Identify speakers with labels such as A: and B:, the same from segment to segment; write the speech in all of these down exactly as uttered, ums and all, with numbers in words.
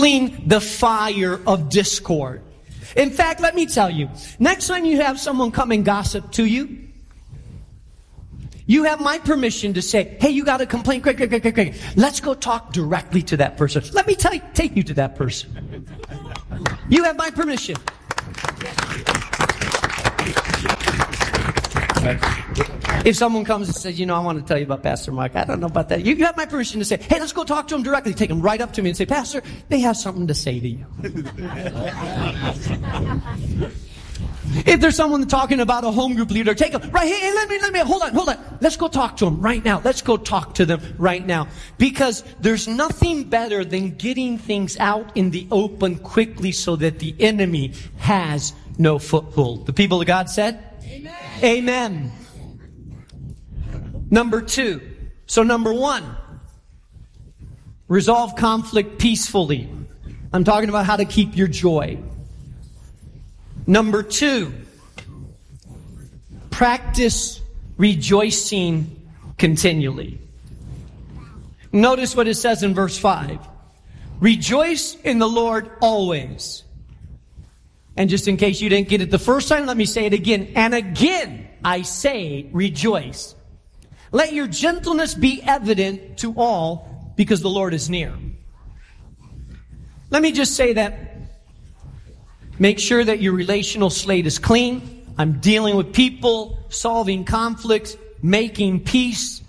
A: The fire of discord. In fact, let me tell you, next time you have someone come and gossip to you, you have my permission to say, hey, you got a complaint, quick, quick, quick, quick, quick. Let's go talk directly to that person. Let me tell you, take you to that person. You have my permission. If someone comes and says, you know, I want to tell you about Pastor Mark, I don't know about that. You have my permission to say, hey, let's go talk to him directly. Take him right up to me and say, Pastor, they have something to say to you. If there's someone talking about a home group leader, take them right here. Hey, let me, let me, hold on, hold on. Let's go talk to them right now. Let's go talk to them right now. Because there's nothing better than getting things out in the open quickly so that the enemy has no foothold. The people of God said, Amen. Amen. Number two. So number one, resolve conflict peacefully. I'm talking about how to keep your joy. Number two, practice rejoicing continually. Notice what it says in verse five. Rejoice in the Lord always. And just in case you didn't get it the first time, let me say it again. And again, I say, rejoice. Let your gentleness be evident to all, because the Lord is near. Let me just say that. Make sure that your relational slate is clean. I'm dealing with people, solving conflicts, making peace.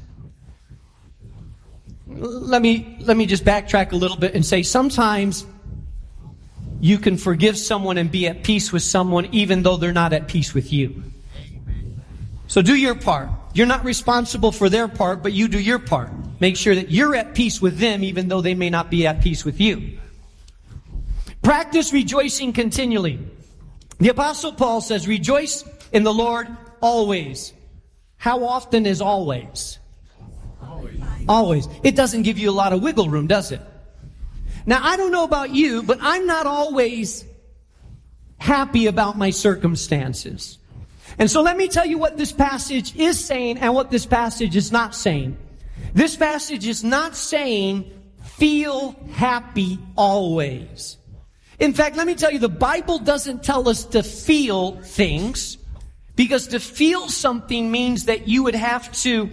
A: Let me, let me just backtrack a little bit and say sometimes you can forgive someone and be at peace with someone even though they're not at peace with you. So do your part. You're not responsible for their part, but you do your part. Make sure that you're at peace with them even though they may not be at peace with you. Practice rejoicing continually. The Apostle Paul says, rejoice in the Lord always. How often is always? Always. Always. It doesn't give you a lot of wiggle room, does it? Now, I don't know about you, but I'm not always happy about my circumstances. And so let me tell you what this passage is saying and what this passage is not saying. This passage is not saying, feel happy always. In fact, let me tell you, the Bible doesn't tell us to feel things, because to feel something means that you would have to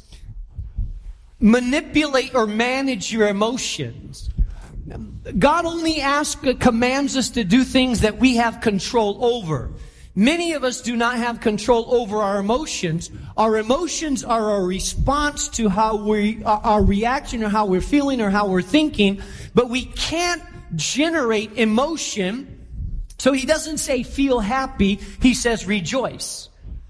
A: manipulate or manage your emotions. God only asks, commands us to do things that we have control over. Many of us do not have control over our emotions. Our emotions are a response to how we, our reaction or how we're feeling or how we're thinking, but we can't generate emotion. So he doesn't say feel happy, he says rejoice.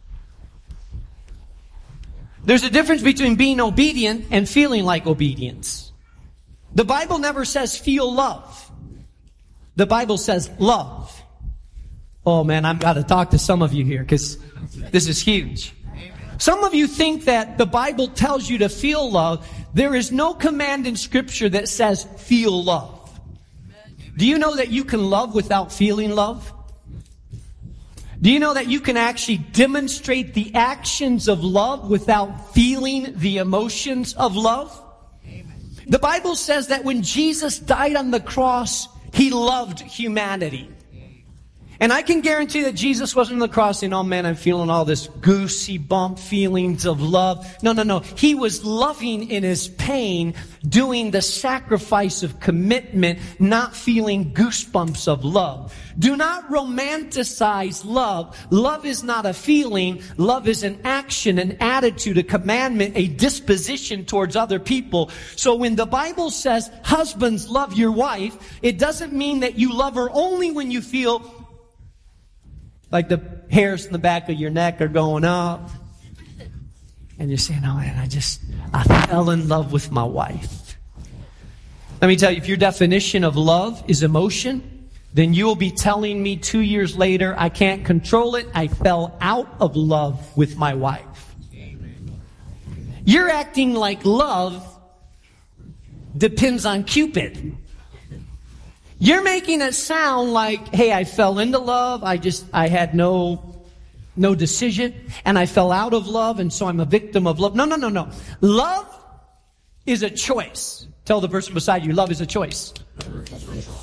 A: There's a difference between being obedient and feeling like obedience. The Bible never says feel love. The Bible says love. Oh man, I've got to talk to some of you here because this is huge. Some of you think that the Bible tells you to feel love. There is no command in Scripture that says feel love. Do you know that you can love without feeling love? Do you know that you can actually demonstrate the actions of love without feeling the emotions of love? The Bible says that when Jesus died on the cross, He loved humanity. And I can guarantee that Jesus wasn't on the cross saying, oh man, I'm feeling all this goosey bump feelings of love. No, no, no. He was loving in His pain, doing the sacrifice of commitment, not feeling goosebumps of love. Do not romanticize love. Love is not a feeling. Love is an action, an attitude, a commandment, a disposition towards other people. So when the Bible says, husbands, love your wife, it doesn't mean that you love her only when you feel like the hairs in the back of your neck are going up. And you're saying, oh man, I just, I fell in love with my wife. Let me tell you, if your definition of love is emotion, then you will be telling me two years later, I can't control it. I fell out of love with my wife. You're acting like love depends on Cupid. You're making it sound like, hey, I fell into love. I just, I had no, no decision and I fell out of love. And so I'm a victim of love. No, no, no, no. Love is a choice. Tell the person beside you, love is a choice.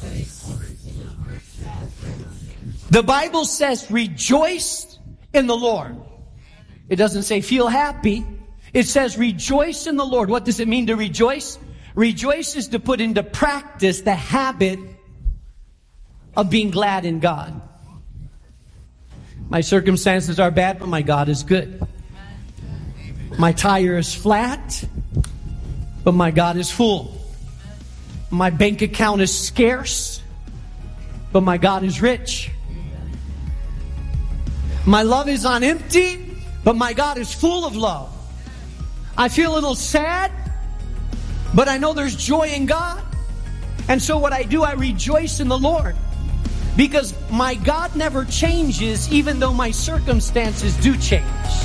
A: The Bible says, rejoice in the Lord. It doesn't say feel happy. It says rejoice in the Lord. What does it mean to rejoice? Rejoice is to put into practice the habit of being glad in God. My circumstances are bad, but my God is good. My tire is flat, but my God is full. My bank account is scarce, but my God is rich. My love is on empty, but my God is full of love. I feel a little sad, but I know there's joy in God. And so what I do, I rejoice in the Lord. Because my God never changes, even though my circumstances do change.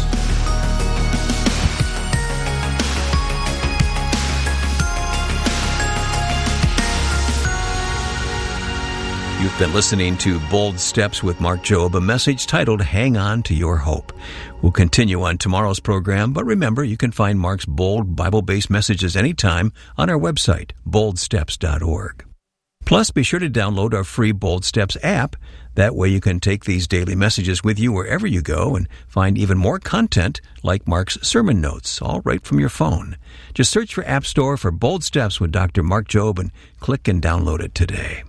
B: You've been listening to Bold Steps with Mark Jobe, a message titled Hang On to Your Hope. We'll continue on tomorrow's program, but remember, you can find Mark's bold Bible-based messages anytime on our website, bold steps dot org. Plus, be sure to download our free Bold Steps app. That way you can take these daily messages with you wherever you go and find even more content like Mark's sermon notes, all right from your phone. Just search for App Store for Bold Steps with Doctor Mark Jobe and click and download it today.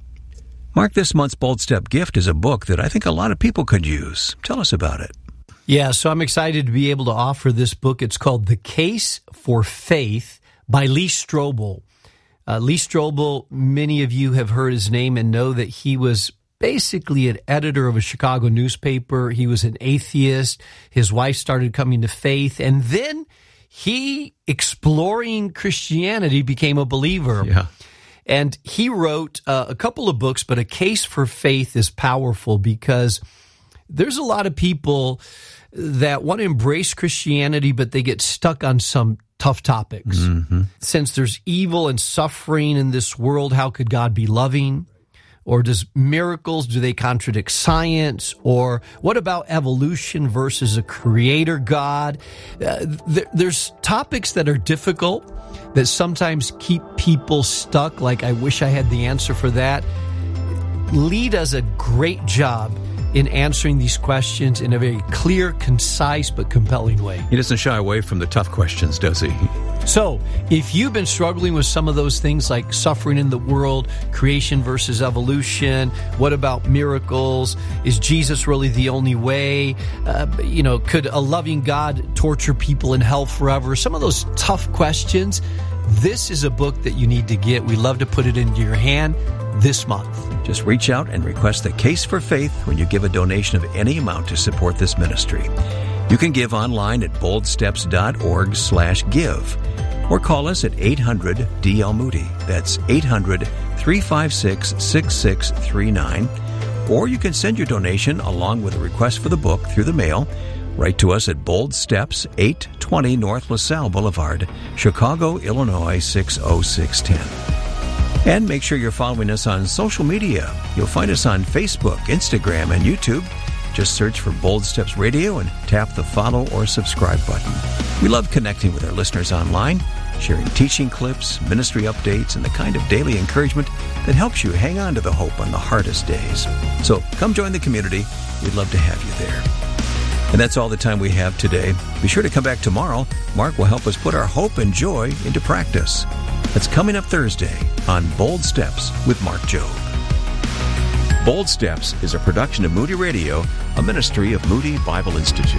B: Mark, this month's Bold Step gift is a book that I think a lot of people could use. Tell us about it.
C: Yeah, so I'm excited to be able to offer this book. It's called The Case for Faith by Lee Strobel. Uh, Lee Strobel, many of you have heard his name and know that he was basically an editor of a Chicago newspaper. He was an atheist. His wife started coming to faith, and then he, exploring Christianity, became a believer.
B: Yeah.
C: And he wrote uh, a couple of books, but A Case for Faith is powerful because there's a lot of people that want to embrace Christianity, but they get stuck on some tough topics.
B: Mm-hmm.
C: Since there's evil and suffering in this world, how could God be loving? Or does miracles, do they contradict science? Or what about evolution versus a creator God? Uh, th- there's topics that are difficult that sometimes keep people stuck, like I wish I had the answer for that. Lee does a great job in answering these questions in a very clear, concise, but compelling way.
B: He doesn't shy away from the tough questions, does he?
C: So, if you've been struggling with some of those things like suffering in the world, creation versus evolution, what about miracles? Is Jesus really the only way? Uh, you know, could a loving God torture people in hell forever? Some of those tough questions. This is a book that you need to get. We love to put it into your hand this month.
B: Just reach out and request The Case for Faith when you give a donation of any amount to support this ministry. You can give online at bold steps dot org slash give or call us at eight hundred D L Moody. That's eight hundred, three five six, six six three nine. Or you can send your donation along with a request for the book through the mail. Write to us at Bold Steps, eight twenty North LaSalle Boulevard, Chicago, Illinois six oh six one oh. And make sure you're following us on social media. You'll find us on Facebook, Instagram, and YouTube. Just search for Bold Steps Radio and tap the follow or subscribe button. We love connecting with our listeners online, sharing teaching clips, ministry updates, and the kind of daily encouragement that helps you hang on to the hope on the hardest days. So come join the community. We'd love to have you there. And that's all the time we have today. Be sure to come back tomorrow. Mark will help us put our hope and joy into practice. That's coming up Thursday on Bold Steps with Mark Jobe. Bold Steps is a production of Moody Radio, a ministry of Moody Bible Institute.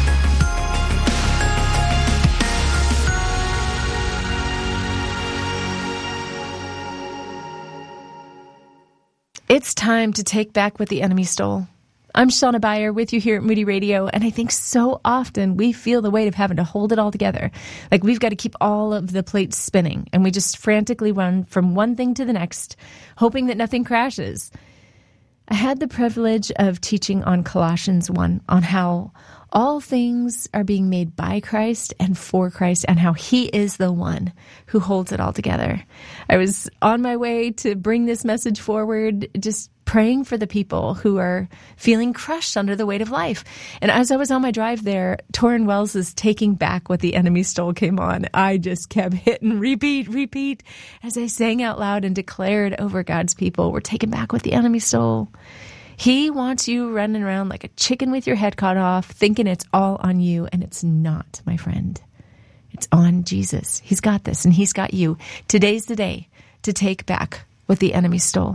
D: It's time to take back what the enemy stole. I'm Shauna Beyer with you here at Moody Radio, and I think so often we feel the weight of having to hold it all together. Like we've got to keep all of the plates spinning, and we just frantically run from one thing to the next, hoping that nothing crashes. I had the privilege of teaching on Colossians one, on how all things are being made by Christ and for Christ, and how He is the one who holds it all together. I was on my way to bring this message forward, just praying for the people who are feeling crushed under the weight of life. And as I was on my drive there, Torrin Wells' Taking Back What the Enemy Stole came on. I just kept hitting repeat, repeat as I sang out loud and declared over God's people, we're taking back what the enemy stole. He wants you running around like a chicken with your head cut off, thinking it's all on you, and it's not, my friend. It's on Jesus. He's got this, and he's got you. Today's the day to take back what the enemy stole.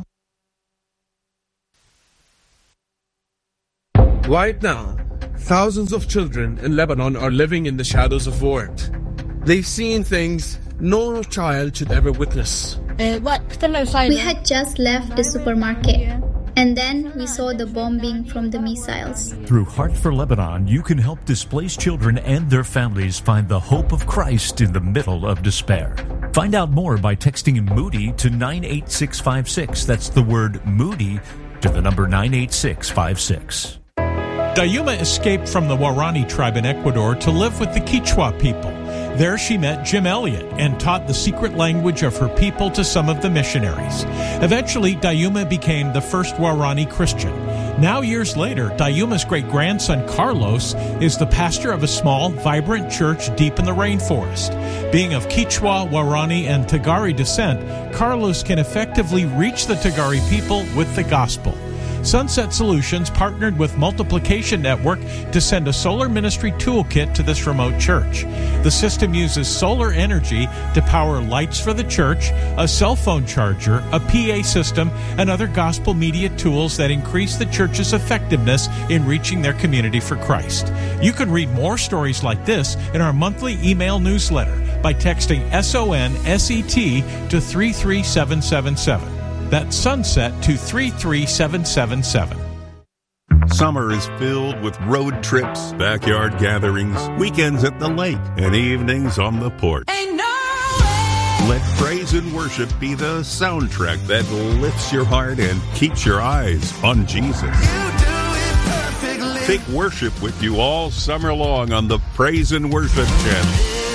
E: Right now, thousands of children in Lebanon are living in the shadows of war. They've seen things no child should ever witness.
F: We had just left the supermarket, and then we saw the bombing from the missiles.
G: Through Heart for Lebanon, you can help displaced children and their families find the hope of Christ in the middle of despair. Find out more by texting Moody to nine eight six five six. That's the word Moody to the number nine eight six five six.
H: Dayuma escaped from the Warani tribe in Ecuador to live with the Quechua people. There she met Jim Elliot and taught the secret language of her people to some of the missionaries. Eventually, Dayuma became the first Warani Christian. Now, years later, Dayuma's great-grandson Carlos is the pastor of a small, vibrant church deep in the rainforest. Being of Quechua, Warani, and Tagari descent, Carlos can effectively reach the Tagari people with the gospel. Sunset Solutions partnered with Multiplication Network to send a solar ministry toolkit to this remote church. The system uses solar energy to power lights for the church, a cell phone charger, a P A system, and other gospel media tools that increase the church's effectiveness in reaching their community for Christ. You can read more stories like this in our monthly email newsletter by texting S O N S E T to three three seven seven seven. That's Sunset to three three seven seven seven.
I: Summer is filled with road trips, backyard gatherings, weekends at the lake, and evenings on the porch.
J: Ain't no way.
I: Let praise and worship be the soundtrack that lifts your heart and keeps your eyes on Jesus.
J: You do it perfectly.
I: Take worship with you all summer long on the Praise and Worship Channel,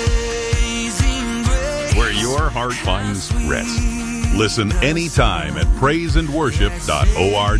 I: where your heart finds rest. Listen anytime at praise and worship dot org.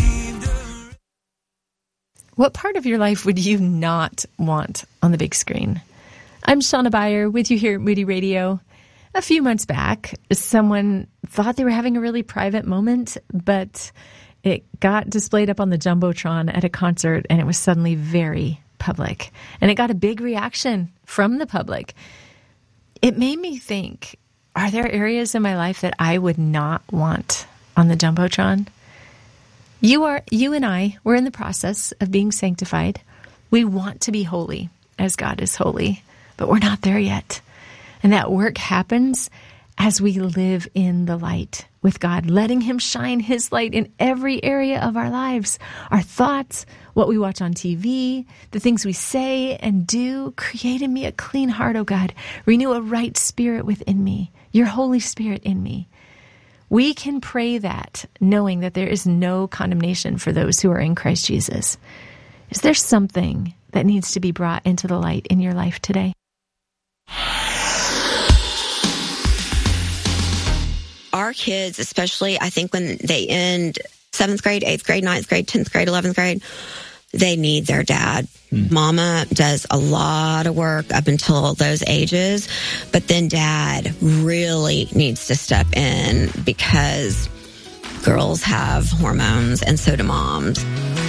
D: What part of your life would you not want on the big screen? I'm Shauna Beyer with you here at Moody Radio. A few months back, someone thought they were having a really private moment, but it got displayed up on the Jumbotron at a concert, and it was suddenly very public. And it got a big reaction from the public. It made me think, are there areas in my life that I would not want on the Jumbotron? You are, you and I, we're in the process of being sanctified. We want to be holy as God is holy, but we're not there yet. And that work happens as we live in the light with God, letting Him shine His light in every area of our lives. Our thoughts, what we watch on T V, the things we say and do. Create in me a clean heart, O God. Renew a right spirit within me, your Holy Spirit in me. We can pray that, knowing that there is no condemnation for those who are in Christ Jesus. Is there something that needs to be brought into the light in your life today?
K: Our kids, especially, I think when they end seventh grade, eighth grade, ninth grade, tenth grade, eleventh grade, they need their dad. Hmm. Mama does a lot of work up until those ages, but then dad really needs to step in because girls have hormones and so do moms.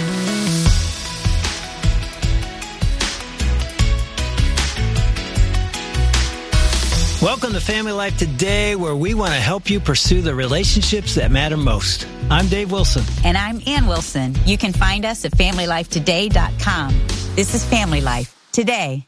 L: Welcome to Family Life Today, where we want to help you pursue the relationships that matter most. I'm Dave Wilson.
M: And I'm Ann Wilson. You can find us at family life today dot com. This is Family Life Today.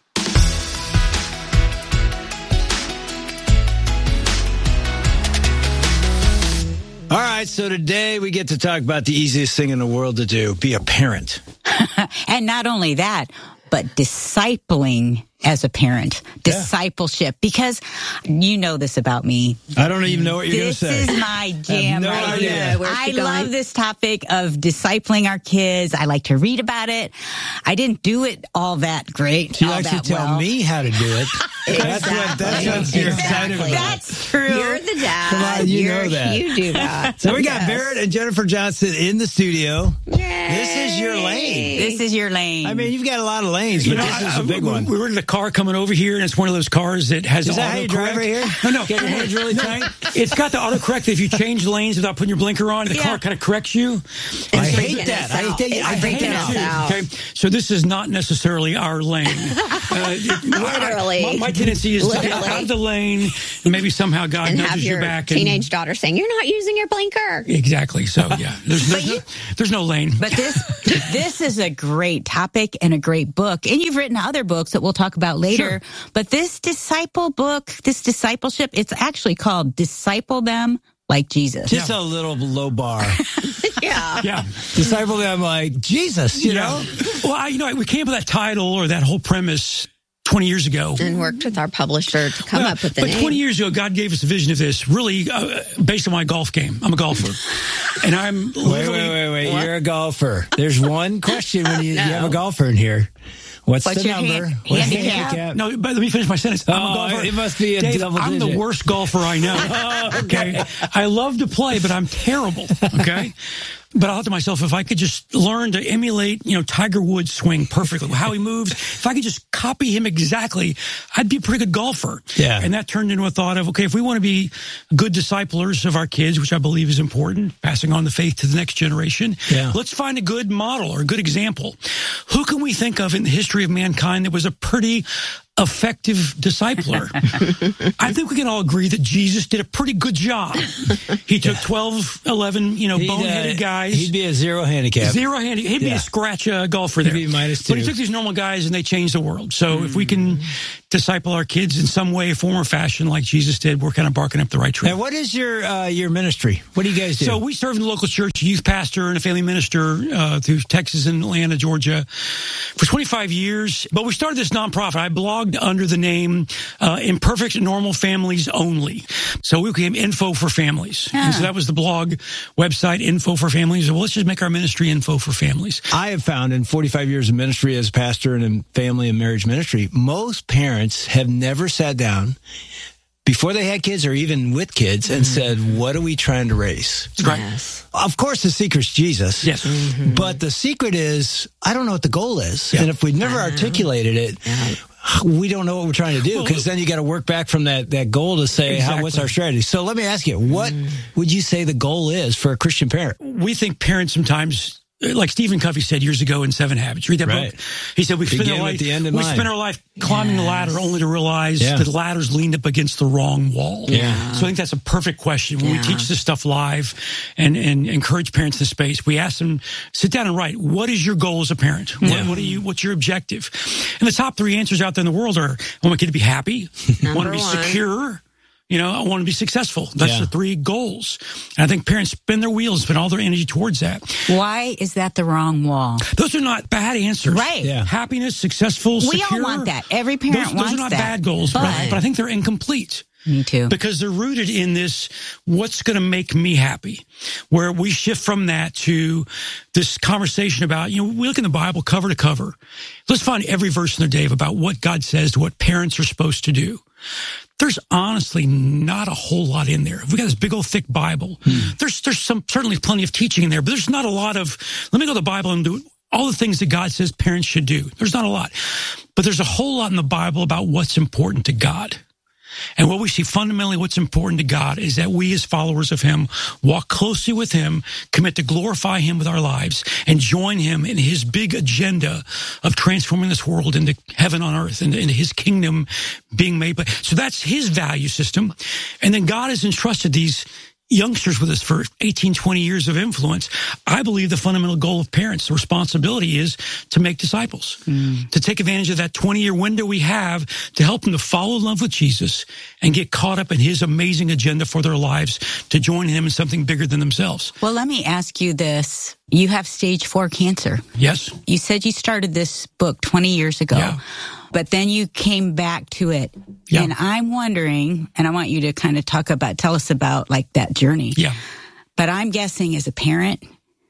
L: All right, so today we get to talk about the easiest thing in the world to do, be a parent.
M: And not only that, but discipling as a parent, discipleship, because you know this about me.
L: I don't even know what you're going to say.
M: This is my jam
L: no
M: right
L: idea.
M: here. I love this topic of discipling our kids. I like to read about it. I didn't do it all that great.
L: You
M: all
L: actually
M: that
L: tell
M: well.
L: me how to do it.
M: Exactly.
L: That's what, that's what you're excited about.
M: That's true.
K: You're the dad.
L: Come on, you
K: You're,
L: know that.
K: You do that.
L: So we got
K: Yes.
L: Barrett and Jennifer Johnson in the studio.
K: Yay.
L: This is your lane.
M: This is your lane.
L: I mean, you've got a lot of lanes, but
N: You know,
L: this is
N: I-
L: a big
N: we,
L: one.
N: We were in the car coming over here, and it's one of those cars that has
L: Is that
N: auto
L: how you drive right here?
N: No, no.
L: Get your hands really
N: No,
L: tight?
N: It's got the autocorrect that if you change lanes without putting your blinker on, the
M: Yeah.
N: car kind of corrects you.
L: I
K: It's
L: hate
K: freaking
L: that.
K: us
L: I
K: out.
L: hate
K: It's
L: I hate
K: freaking
L: that
K: us
L: too.
K: out.
N: Okay, so this is not necessarily our lane. Uh, it-
K: Literally.
N: my, my tendency is to get
K: Literally.
N: out of the lane, and maybe somehow God
K: And
N: nudges
K: have
N: you
K: your
N: back. And,
K: teenage daughter saying, "You're not using your blinker."
N: Exactly. So yeah, there's, there's, no, there's no lane.
M: But this this is a great topic and a great book. And you've written other books that we'll talk about later.
N: Sure.
M: But this disciple book, this discipleship, it's actually called Disciple Them Like Jesus.
L: Just a little low bar.
K: Yeah.
N: Yeah.
L: Disciple them like Jesus, you know?
N: Well, I, you know, we came up with that title or that whole premise twenty years ago.
K: And worked with our publisher to come
N: Well,
K: up with the
N: but
K: name.
N: twenty years ago, God gave us a vision of this, really uh, based on my golf game. I'm a golfer. And I'm
L: Wait,
N: literally...
L: wait, wait, wait.
K: What?
L: You're a golfer. There's one question when you,
K: No.
L: you have a golfer in here. What's,
M: What's
L: the
M: your
L: number?
M: hand-
L: What's the
M: handicap?
L: handicap?
N: No, but let me finish my sentence. I'm
L: Oh,
N: a golfer.
L: it must be a
N: Dave,
L: double
N: I'm the
L: digit.
N: worst golfer I know. Okay. I love to play, but I'm terrible. Okay. But I thought to myself, if I could just learn to emulate, you know, Tiger Woods' swing perfectly, how he moves, if I could just copy him exactly, I'd be a pretty good golfer.
L: Yeah.
N: And that turned into a thought of, okay, if we want to be good disciplers of our kids, which I believe is important, passing on the faith to the next generation,
L: Yeah.
N: let's find a good model or a good example. Who can we think of in the history of mankind that was a pretty effective discipler? I think we can all agree that Jesus did a pretty good job. He took twelve, eleven, you know,
L: He'd, uh,
N: boneheaded guys.
L: He'd be a zero handicap.
N: Zero handy. He'd be
L: Yeah.
N: a scratch uh, golfer there.
L: He'd be minus
N: But he
L: two.
N: took these normal guys and they changed the world. So if we can disciple our kids in some way, form, or fashion like Jesus did, we're kind of barking up the right tree.
L: And what is your uh, your ministry? What do you guys do?
N: So we serve in the local church, youth pastor and a family minister uh, through Texas and Atlanta, Georgia, for twenty-five years. But we started this nonprofit. I blogged under the name uh, Imperfect Normal Families Only. So we became Info for Families. And so that was the blog website, Info for Families. Well, let's just make our ministry Info for Families.
L: I have found in forty-five years of ministry as pastor and in family and marriage ministry, most parents have never sat down before they had kids or even with kids and said, what are we trying to raise?
N: That's right.
K: Yes.
L: Of course, the secret's Jesus.
N: Yes.
L: But the secret is, I don't know what the goal is. And if we've never articulated it, we don't know what we're trying to do, because then you got to work back from that, that goal to say, how, what's
N: Exactly.
L: our strategy? So let me ask you, what would you say the goal is for a Christian parent?
N: We think parents sometimes, like Stephen Covey said years ago in Seven Habits, read that
L: Right.
N: book. He said we spend
L: Begin
N: our
L: with
N: life,
L: the end in
N: we
L: mind.
N: spend our life climbing the ladder only to realize
L: Yeah.
N: that the ladder's leaned up against the wrong wall.
L: Yeah.
N: So I think that's a perfect question. When
K: Yeah.
N: we teach this stuff live and, and encourage parents in the space, we ask them, sit down and write, what is your goal as a parent? What,
L: Yeah.
N: what are you, what's your objective? And the top three answers out there in the world are, I want my kid to be happy, I want to
K: Number
N: be
K: one.
N: secure, you know, I want to be successful. That's
L: Yeah.
N: the three goals. And I think parents spin their wheels, spend all their energy towards that.
M: Why is that the wrong wall?
N: Those are not bad answers.
M: Right.
L: Yeah.
N: Happiness, successful,
M: We
N: secure.
M: all want that. Every parent
N: those, those
M: wants
N: are not
M: that.
N: bad goals, but,
M: But-
N: but I think they're incomplete.
M: Me too.
N: Because they're rooted in this, what's going to make me happy? Where we shift from that to this conversation about, you know, we look in the Bible cover to cover. Let's find every verse in there, Dave, about what God says to what parents are supposed to do. There's honestly not a whole lot in there. We got this big old thick Bible.
L: Hmm.
N: There's there's some certainly plenty of teaching in there, but there's not a lot of, let me go to the Bible and do all the things that God says parents should do. There's not a lot. But there's a whole lot in the Bible about what's important to God. And what we see fundamentally what's important to God is that we as followers of Him walk closely with Him, commit to glorify Him with our lives, and join Him in His big agenda of transforming this world into heaven on earth and into His kingdom being made. So that's His value system. And then God has entrusted these youngsters with us for eighteen, twenty years of influence. I believe the fundamental goal of parents, the responsibility is to make disciples, mm. to take advantage of that twenty-year window we have to help them to fall in love with Jesus and get caught up in his amazing agenda for their lives, to join him in something bigger than themselves.
M: Well, let me ask you this. You have stage four cancer.
N: Yes.
M: You said you started this book twenty years ago.
N: Yeah.
M: But then you came back to it.
N: Yeah.
M: And I'm wondering, and I want you to kind of talk about, tell us about like that journey.
N: Yeah.
M: But I'm guessing as a parent,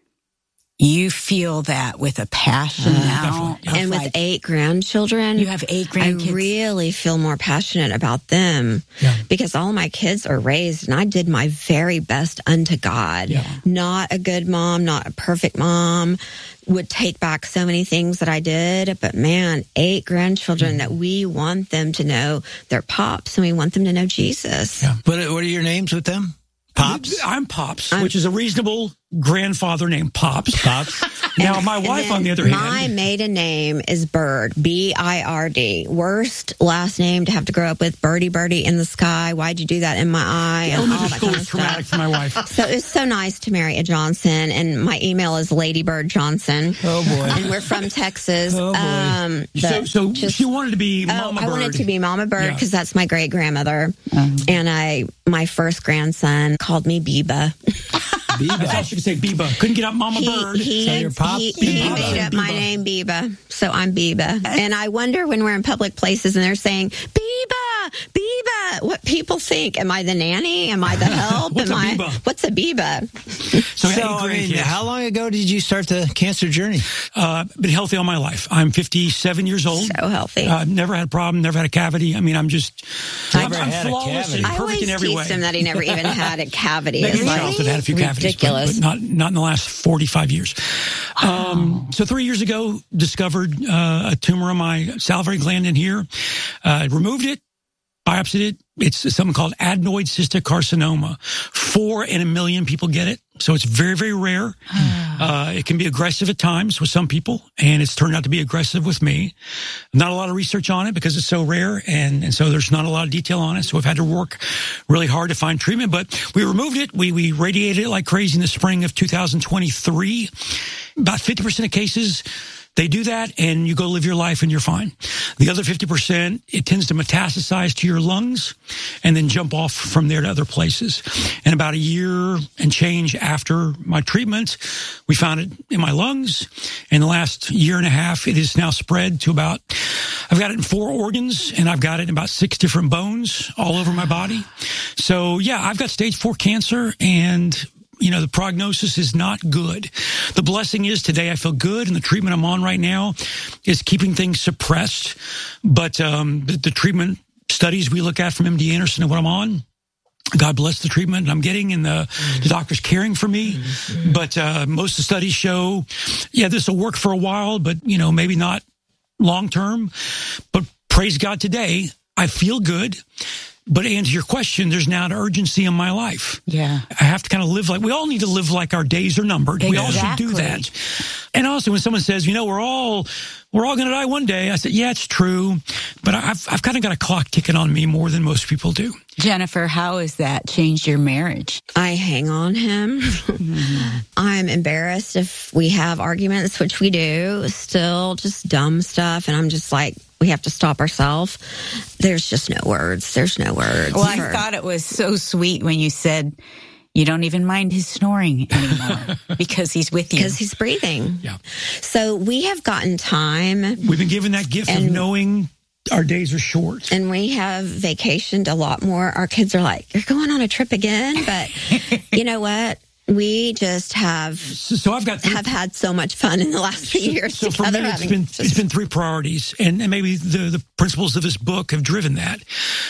M: you feel that with a passion uh, now.
K: Yeah. And with like, eight grandchildren.
M: You have eight grandkids.
K: I really feel more passionate about them
N: yeah.
K: because all my kids are raised and I did my very best unto God.
N: Yeah.
K: Not a good mom, not a perfect mom. Would take back so many things that I did, but man, eight grandchildren mm. that we want them to know their pops and we want them to know Jesus.
L: Yeah. What, what are your names with them? Pops?
N: I'm Pops,
K: I'm,
N: which is a reasonable grandfather name, Pops.
L: Pops.
N: Now,
K: and,
N: my wife,
K: and
N: on the other
K: my
N: hand.
K: My maiden name is Bird, B I R D. Worst last name to have to grow up with, Birdie, Birdie in the sky. Why'd you do that in my eye? And all that
N: school
K: kind of
N: is traumatic
K: stuff.
N: for my wife.
K: So it's so nice to marry a Johnson, and my email is Ladybird Johnson.
L: Oh, boy.
K: And we're from Texas.
L: Oh, boy.
K: Um,
N: so so
K: just,
N: she wanted to be
K: oh,
N: Mama
K: I
N: Bird.
K: wanted to be Mama Bird because
N: yeah.
K: that's my great-grandmother. Um, and I, my first grandson called me Biba.
N: Biba. I thought you could say Biba. Couldn't get out Mama
K: he,
N: Bird.
K: He,
L: so your pop,
K: he, he
N: Biba.
K: made up
N: Biba.
K: my name Biba. So I'm Biba. And I wonder when we're in public places and they're saying, Biba, Biba, what people think. Am I the nanny? Am I the help?
N: What's
K: Am
N: a
K: I,
N: Biba?
K: What's a Biba?
N: So,
L: so I mean, how long ago did you start the cancer journey?
N: Uh, been healthy all my life. I'm fifty-seven years old.
K: So healthy.
N: Uh, never had a problem. Never had a cavity. I mean, I'm just
L: never
N: I'm,
L: had
N: I'm
L: a
N: flawless
L: cavity.
N: and
K: I
N: perfect
K: always
N: in every
K: teased
N: way.
K: him that he never even had a cavity.
N: Maybe
K: It's
N: in
K: like
N: childhood had a few
K: ridiculous.
N: cavities, but, but not not in the last forty-five years.
K: Wow.
N: Um, so three years ago, discovered uh, a tumor on my salivary gland in here. Uh, removed it, biopsied it. It's something called adenoid cystic carcinoma. Four in a million people get it. So it's very, very rare. Uh, it can be aggressive at times with some people, and it's turned out to be aggressive with me. Not a lot of research on it because it's so rare, and, and so there's not a lot of detail on it. So I've had to work really hard to find treatment, but we removed it. We, we radiated it like crazy in the spring of two thousand twenty-three. About fifty percent of cases, they do that and you go live your life and you're fine. The other fifty percent, it tends to metastasize to your lungs and then jump off from there to other places. And about a year and change after my treatment, we found it in my lungs. In the last year and a half, it is now spread to about, I've got it in four organs and I've got it in about six different bones all over my body. So yeah, I've got stage four cancer, and you know, the prognosis is not good. The blessing is today I feel good, and the treatment I'm on right now is keeping things suppressed. But um, the, the treatment studies we look at from M D Anderson and what I'm on, God bless the treatment I'm getting, and the, the doctor's caring for me. But uh, most of the studies show, yeah, this will work for a while, but, you know, maybe not long term. But praise God today, I feel good. But to answer your question, there's now an urgency in my life.
M: Yeah.
N: I have to kind of live like, we all need to live like our days are numbered.
M: Exactly.
N: We all should do that. And also when someone says, you know, we're all, we're all going to die one day. I said, yeah, it's true. But I've, I've kind of got a clock ticking on me more than most people do.
M: Jennifer, how has that changed your marriage?
K: I hang on him. Mm-hmm. I'm embarrassed if we have arguments, which we do, still just dumb stuff. And I'm just like, we have to stop ourselves. There's just no words. There's no words.
M: Well, I thought it was so sweet when you said you don't even mind his snoring anymore because he's with you.
K: Because he's breathing.
N: Yeah.
K: So we have gotten time.
N: We've been given that gift
K: and,
N: of knowing our days are short.
K: And we have vacationed a lot more. Our kids are like, you're going on a trip again? But you know what? We just have
N: so, so I've got three,
K: have had so much fun in the last few
N: so,
K: years.
N: So for me, it's been just, it's been three priorities, and, and maybe the the principles of this book have driven that.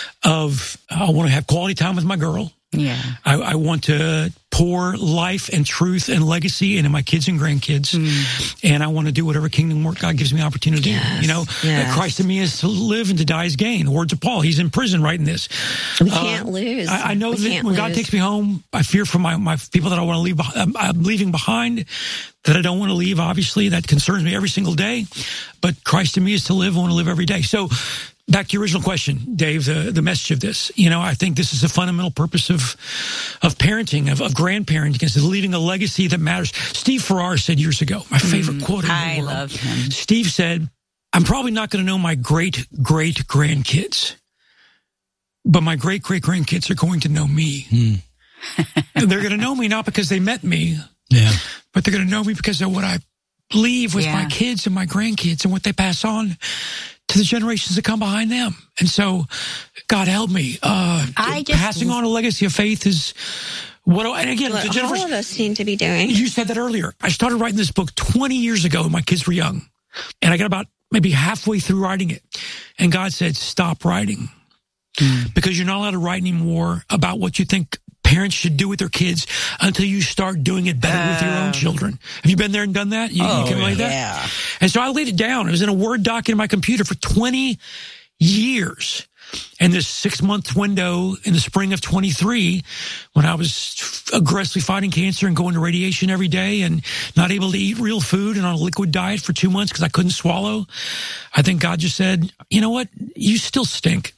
N: Of I want to have quality time with my girl.
M: Yeah,
N: I, I want to pour life and truth and legacy into my kids and grandkids, mm. and I want to do whatever kingdom work God gives me opportunity to
K: yes,
N: do. You know,
K: yes.
N: Christ in me is to live and to die is gain. The words of Paul. He's in prison writing this.
K: We can't uh, lose.
N: I, I know
K: we
N: that when God
K: lose.
N: takes me home, I fear for my, my people that I want to leave. I'm, I'm leaving behind, that I don't want to leave. Obviously, that concerns me every single day. But Christ in me is to live. I want to live every day. So back to your original question, Dave, the, the message of this, you know, I think this is a fundamental purpose of of parenting, of, of grandparenting, is leaving a legacy that matters. Steve Farrar said years ago, my favorite mm, quote in the
M: I
N: world.
M: love him.
N: Steve said, I'm probably not going to know my great, great grandkids, but my great, great grandkids are going to know me. Mm. And they're going to know me not because they met me,
L: yeah,
N: but they're going to know me because of what I believe with
M: yeah.
N: my kids and my grandkids and what they pass on to the generations that come behind them. And so, God help me. Uh,
K: I just,
N: passing on a legacy of faith is what, and again,
K: what
N: Jennifer,
K: all of us seem to be doing.
N: You said that earlier. I started writing this book twenty years ago when my kids were young. And I got about maybe halfway through writing it. And God said, stop writing. Mm. Because you're not allowed to write anymore about what you think parents should do with their kids until you start doing it better uh, with your own children. Have you been there and done that? You,
M: oh,
N: you can relate
M: yeah.
N: that? And so I laid it down. It was in a Word doc in my computer for twenty years. And this six-month window in the spring of twenty-three, when I was aggressively fighting cancer and going to radiation every day and not able to eat real food and on a liquid diet for two months because I couldn't swallow, I think God just said, you know what? You still stink.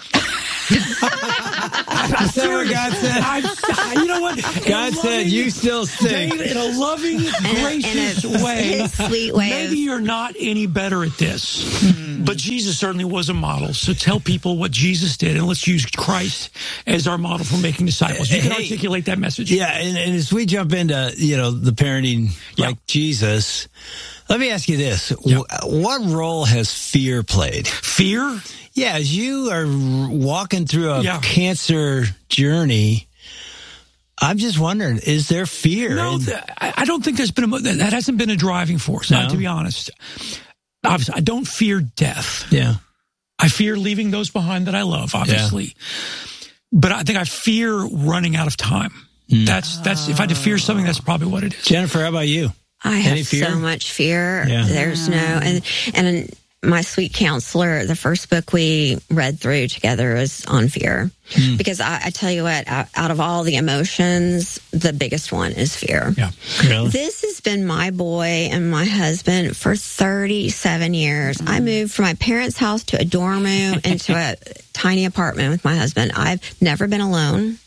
L: I'm serious. God said.
N: I, you know what?
L: God said, loving, you still stink.
N: Dave, in a loving, gracious
K: in a, in a
N: way.
K: Sweet way.
N: Maybe
K: of...
N: you're not any better at this, mm. but Jesus certainly was a model. So tell people what Jesus did, and let's use Christ as our model for making disciples. You can hey, articulate that message.
L: Yeah, and, and as we jump into, you know, the parenting yeah. like Jesus, let me ask you this. Yeah. What role has fear played?
N: Fear?
L: Yeah, as you are walking through a
N: yeah.
L: cancer journey, I'm just wondering, is there fear?
N: No, th- I don't think there's been a, that hasn't been a driving force, no? To be honest. Obviously, I don't fear death.
L: Yeah.
N: I fear leaving those behind that I love, obviously. Yeah. But I think I fear running out of time. Mm. That's, that's, if I had to fear something, that's probably what it is.
L: Jennifer, how about you?
K: I
L: Any
K: have
L: fear?
K: so much fear.
L: Yeah.
K: There's no, and, and, my sweet counselor, the first book we read through together was on fear. Mm. Because I, I tell you what, out, out of all the emotions, the biggest one is fear.
N: Yeah,
L: really?
K: This has been my boy and my husband for thirty-seven years. Mm. I moved from my parents' house to a dorm room into a tiny apartment with my husband. I've never been alone.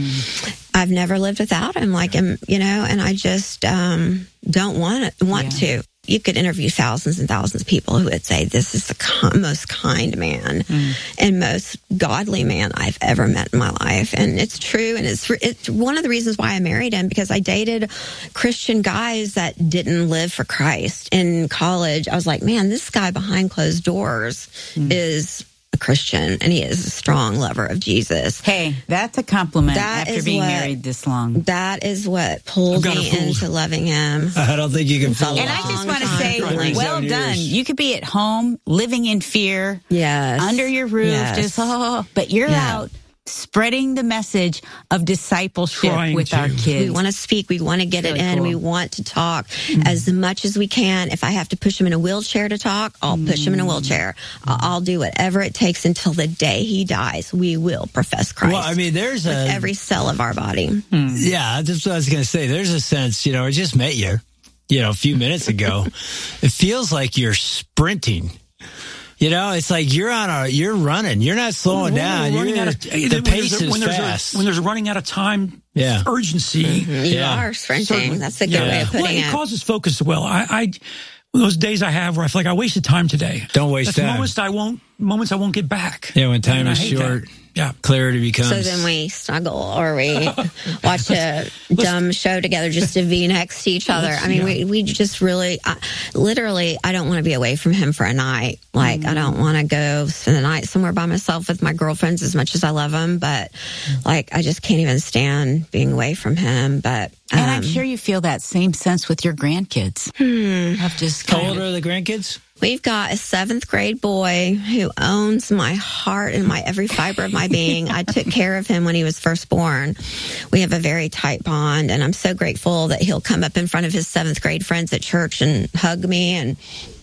K: Mm. I've never lived without him, like him, you know, and I just um, don't want it, want yeah. to. You could interview thousands and thousands of people who would say this is the con- most kind man mm. and most godly man I've ever met in my life. And it's true. And it's, it's one of the reasons why I married him, because I dated Christian guys that didn't live for Christ. In college, I was like, man, this guy behind closed doors mm. is a Christian, and he is a strong lover of Jesus.
M: Hey, that's a compliment
K: that
M: after being
K: what,
M: married this long.
K: That is what pulled me into loving him.
L: I don't think you can fool.
M: And I just want to say, well done. You could be at home, living in fear,
K: yes,
M: under your roof,
K: yes.
M: just, oh, but you're yeah. out spreading the message of discipleship
N: Trying
M: with
N: to.
M: our kids.
K: We want to speak. We want to get
M: really
K: it in.
M: Cool.
K: We want to talk mm. as much as we can. If I have to push him in a wheelchair to talk, I'll mm. push him in a wheelchair. I'll, I'll do whatever it takes until the day he dies. We will profess Christ.
L: Well, I mean, there's
K: with
L: a...
K: every cell of our body.
L: Mm. Yeah, that's what I was going to say. There's a sense, you know, I just met you, you know, a few minutes ago. It feels like you're sprinting. You know, it's like you're on a, you're running. You're not slowing down. You're,
N: out of,
L: the pace
N: a,
L: is
N: when there's
L: fast.
N: A, when there's a running out of time
L: yeah.
N: urgency.
K: Mm-hmm. You
L: yeah.
K: are sprinting.
N: Certainly.
K: That's a good
N: yeah.
K: way of putting
N: well,
K: it.
N: It causes focus as well. I, I, those days I have where I feel like I wasted time today.
L: Don't waste
N: That's
L: time.
N: Moments I won't, moments I won't get back.
L: Yeah, when time is short.
N: That. Yeah.
L: Clarity becomes.
K: So then we snuggle or we watch a dumb show together just to be next to each other. I mean, yeah. we, we just really, uh, literally, I don't want to be away from him for a night. Like, mm. I don't want to go spend the night somewhere by myself with my girlfriends as much as I love them. But, like, I just can't even stand being away from him. But um,
M: And I'm sure you feel that same sense with your grandkids.
K: Hmm.
M: Of just
L: How old are the grandkids?
K: We've got a seventh grade boy who owns my heart and my every fiber of my being. I took care of him when he was first born. We have a very tight bond, and I'm so grateful that he'll come up in front of his seventh grade friends at church and hug me and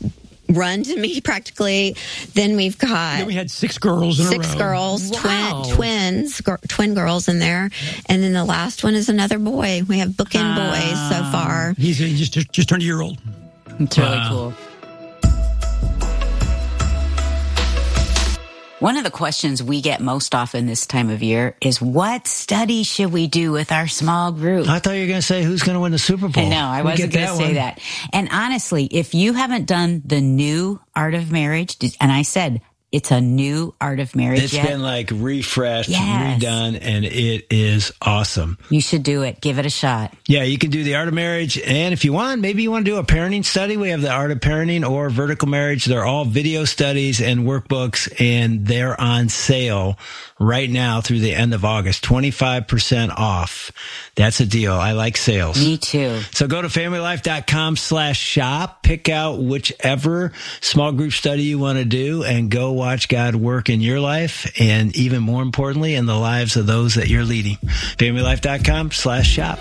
K: run to me practically. Then we've got
N: then we had six girls in
K: six
N: a row.
K: girls,
M: wow.
K: twin twins, gr- twin girls in there, and then the last one is another boy. We have bookend uh, boys so far.
N: He's he just just turned a year old.
M: It's really wow. cool. One of the questions we get most often this time of year is, what study should we do with our small group?
L: I thought you were going to say, who's going to win the Super Bowl?
M: No, I
L: We
M: wasn't
L: get
M: going to
L: that
M: say
L: one.
M: that. And honestly, if you haven't done the new Art of Marriage, and I said it's a new Art of Marriage
L: It's
M: yet,
L: been like refreshed,
M: Yes.
L: redone, and it is awesome.
M: you should do it. Give it a shot.
L: Yeah, you can do the Art of Marriage. And if you want, maybe you want to do a parenting study. We have the Art of Parenting or Vertical Marriage. They're all video studies and workbooks, and they're on sale right now through the end of August. twenty-five percent off. That's a deal. I like sales.
M: Me too.
L: So go to familylife.com slash shop. Pick out whichever small group study you want to do and go watch God work in your life, and even more importantly, in the lives of those that you're leading. familylife.com slash shop.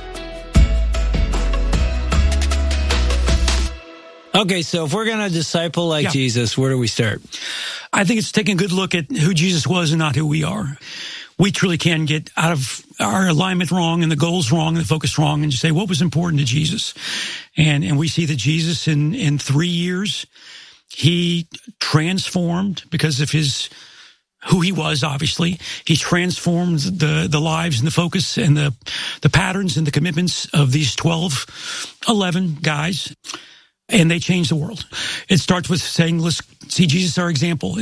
L: Okay, so if we're going to disciple like
N: Yeah.
L: Jesus, where do we start?
N: I think it's taking a good look at who Jesus was and not who we are. We truly can get out of our alignment wrong and the goals wrong and the focus wrong and just say, what was important to Jesus? And and we see that Jesus in, in three years, he transformed because of his who he was, obviously. He transformed the, the lives and the focus and the, the patterns and the commitments of these twelve, eleven guys. And they changed the world. It starts with saying, let's see Jesus, our example.